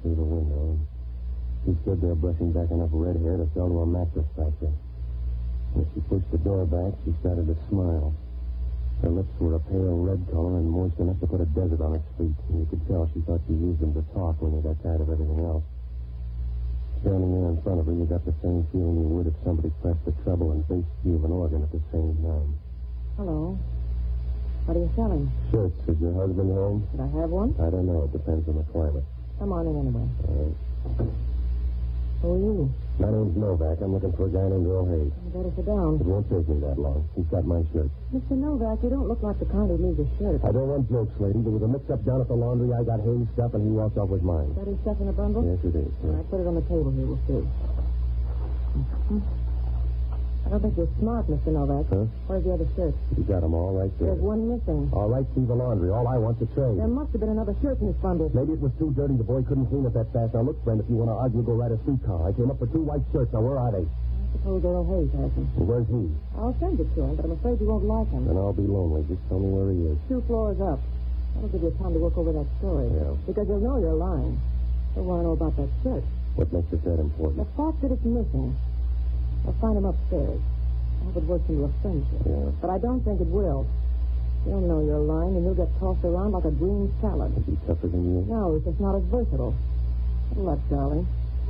through the window. She stood there brushing back enough red hair to sell to a mattress factory. As she pushed the door back, she started to smile. Her lips were a pale red color and moist enough to put a desert on its feet. And you could tell she thought she used them to talk when they got tired of everything else. Standing there in front of her, you got the same feeling you would if somebody pressed the treble and bass key of an organ at the same time. Hello. What are you selling? Shirts. Is your husband home? Should I have one? I don't know. It depends on the climate. Come on in anyway. All right. Who are you? My name's Novak. I'm looking for a guy named Earl Hayes. You better sit down. It won't take me that long. He's got my shirt. Mr. Novak, you don't look like the kind who leaves a shirt. I don't want jokes, lady. There was a mix-up down at the laundry. I got Hayes' stuff, and he walked off with mine. Is that his stuff in a bundle? Yes, it is. All right, put it on the table here. We'll see. I don't think you're smart, Mr. Novak. Huh? Where's the other shirt? You got them all right there. There's one missing. All right, see the laundry. All I want's a trade. There must have been another shirt in this bundle. Maybe it was too dirty. The boy couldn't clean it that fast. Now, look, friend, if you want to argue, go ride a streetcar. I came up with 2 white shirts. Now, where are they? I suppose Earl Hayes has them. Well, where's he? I'll send it to him, but I'm afraid you won't like him. Then I'll be lonely. Just tell me where he is. 2 floors up. That'll give you time to work over that story. Yeah. Because you'll know you're lying. You'll want to know about that shirt. What makes it that important? The fact that it's missing. I'll find him upstairs. I hope it works into a friendship. Yeah. But I don't think it will. You'll know you're lying, and you'll get tossed around like a green salad. Is he tougher than you? No, he's just not as versatile. Good luck, darling.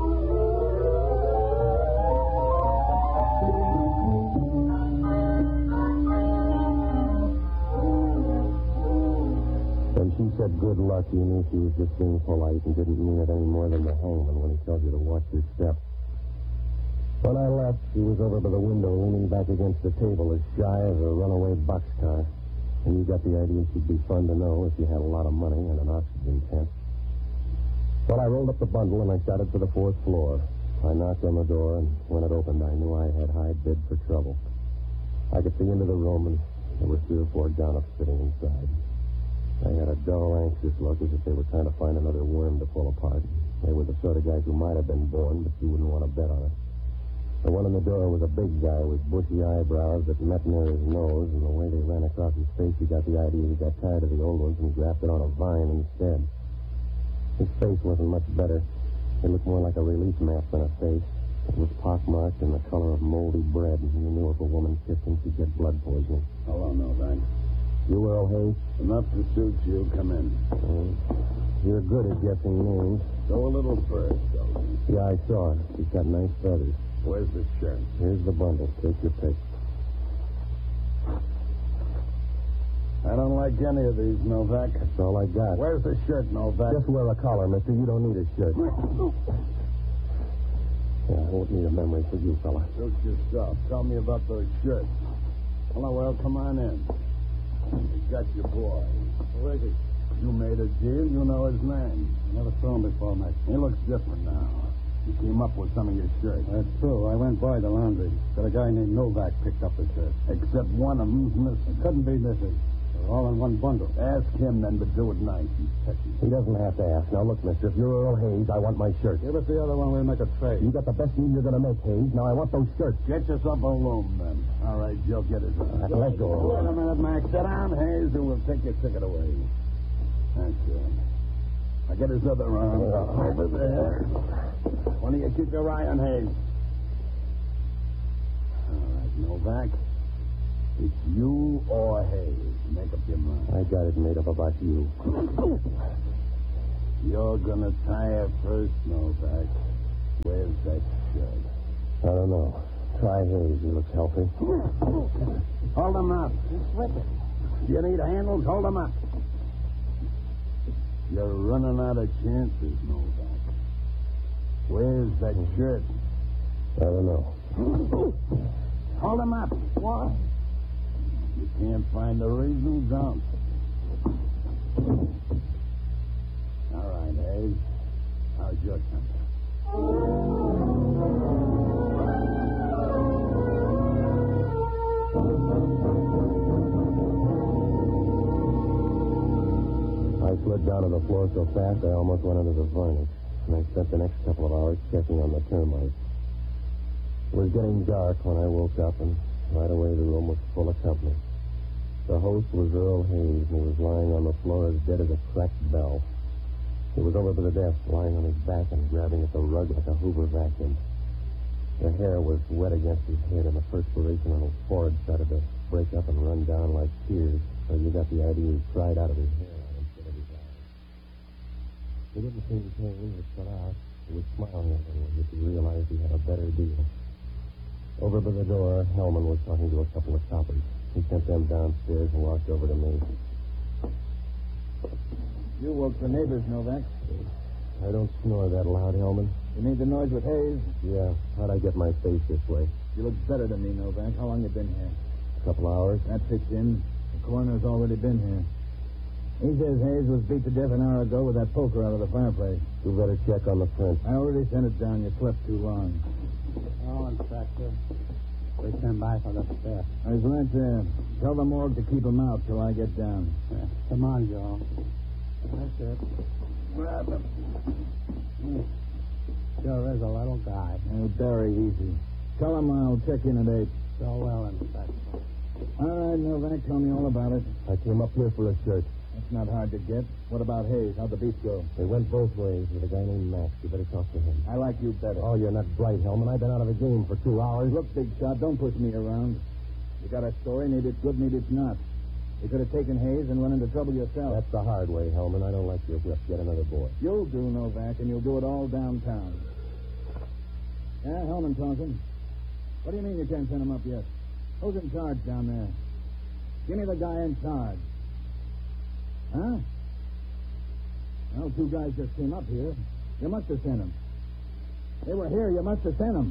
When she said good luck, you knew she was just being polite and didn't mean it any more than the hangman when he tells you to watch your step. When I left, she was over by the window, leaning back against the table, as shy as a runaway boxcar. And you got the idea she'd be fun to know if you had a lot of money and an oxygen tent. Well, I rolled up the bundle and I started for the 4th floor. I knocked on the door, and when it opened, I knew I had high bid for trouble. I could see into the room, and there were 3 or 4 Donuts sitting inside. They had a dull, anxious look as if they were trying to find another worm to pull apart. They were the sort of guys who might have been born, but you wouldn't want to bet on it. The one in the door was a big guy with bushy eyebrows that met near his nose, and the way they ran across his face, you got the idea he got tired of the old ones and grafted on a vine instead. His face wasn't much better. It looked more like a relief mat than a face. It was pockmarked in the color of moldy bread, and you knew if a woman kissed him, she'd get blood poisoning. Hello, Novak. You, Earl Hayes? Enough to suit you. Come in. You're good at guessing names. Go a little first, though. Yeah, I saw her. She's got nice feathers. Where's the shirt? Here's the bundle. Take your pick. I don't like any of these, Novak. That's all I got. Where's the shirt, Novak? Just wear a collar, mister. You don't need a shirt. Yeah, I won't need a memory for you, fella. Suit yourself. Tell me about those shirts. Hello, well, come on in. You got your boy. Where is he? You made a deal. You know his name. Never saw him before, Mac. He looks different now. You came up with some of your shirts. That's true. I went by the laundry. Got a guy named Novak picked up the shirt. Except one of them's missing. Couldn't be missing. They're all in one bundle. Ask him then, but do it nice. He's touchy. He doesn't have to ask. Now, look, mister, if you're Earl Hayes, I want my shirt. Give us the other one. We'll make a trade. You got the best deal you're going to make, Hayes. Now, I want those shirts. Get yourself a room, then. All right, Joe, get his own. Let go. Wait a minute, Mac. Sit down, Hayes, and we'll take your ticket away. Thank you. Now get his other arm. Over there. Why don't you keep your eye on Hayes? All right, Novak. It's you or Hayes. Make up your mind. I got it made up about you. You're gonna tire first, Novak. Where's that shirt? I don't know. Try Hayes. He looks healthy. Hold him up. You need handles? Hold him up. You're running out of chances, Novak. Where's that shirt? I don't know. Hold him up. What? You can't find the reason, don't. All right, Hayes. How's your temper? I slid down to the floor so fast I almost went under the varnish, and I spent the next couple of hours checking on the termites. It was getting dark when I woke up, and right away the room was full of company. The host was Earl Hayes, and he was lying on the floor as dead as a cracked bell. He was over by the desk, lying on his back and grabbing at the rug like a Hoover vacuum. The hair was wet against his head, and the perspiration on his forehead started to break up and run down like tears, so you got the idea he cried out of his hair instead of his eyes. He didn't seem pained or shut out. He was smiling at him as if he realized he had a better deal. Over by the door, Hellman was talking to a couple of coppers. He sent them downstairs and walked over to me. You woke the neighbors, Novak. I don't snore that loud, Hellman. You made the noise with Hayes? Yeah. How'd I get my face this way? You look better than me, Novak. How long you been here? A couple hours. That fits in. The coroner's already been here. He says Hayes was beat to death an hour ago with that poker out of the fireplace. You better check on the print. I already sent it down. You slept too long. Oh, Inspector. We stand by for the staff. I was right there. Tell the morgue to keep him out till I get down. Yeah. Come on, Joe. That's it. Grab him. Sure is a little guy. Very easy. Tell him I'll check in at 8. So well, Inspector. All right, Novak, tell me all about it. I came up here for a shirt. That's not hard to get. What about Hayes? How'd the beat go? They went both ways with a guy named Max. You better talk to him. I like you better. Oh, you're not bright, Hellman. I've been out of the game for 2 hours. Look, big shot, don't push me around. You got a story, maybe it's good, maybe it's not. You could have taken Hayes and run into trouble yourself. That's the hard way, Hellman. I don't like your whip. Get another boy. You'll do, Novak, and you'll do it all downtown. Yeah, Hellman talking. What do you mean you can't send him up yet? Who's in charge down there? Give me the guy in charge. Huh? Well, 2 guys just came up here. You must have sent them. They were here. You must have sent them.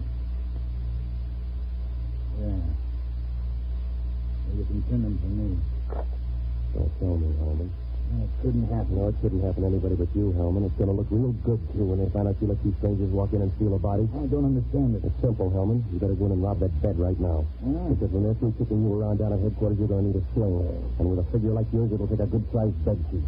Yeah. Well, you can send them to me. Don't tell me, Hellman. It couldn't happen. No, it shouldn't happen to anybody but you, Hellman. It's going to look real good, too, when they find out you let 2 strangers walk in and steal a body. I don't understand it. It's simple, Hellman. You better go in and rob that bed right now. Yeah. Because when they're through kicking you around down at headquarters, you're going to need a sling. And with a figure like yours, it'll take a good-sized bed sheet.